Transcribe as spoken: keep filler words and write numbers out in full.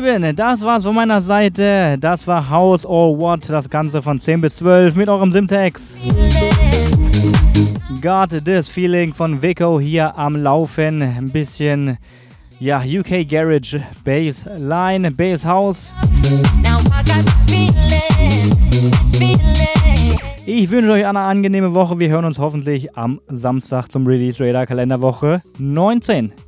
Lieben, das war's von meiner Seite. Das war House or What, das Ganze von zehn bis zwölf mit eurem Simtex. Got This Feeling von Vico hier am Laufen. Ein bisschen, ja, U K Garage, Bass Line, Bass House. Ich wünsche euch eine angenehme Woche. Wir hören uns hoffentlich am Samstag zum Release Radar Kalenderwoche neunzehn.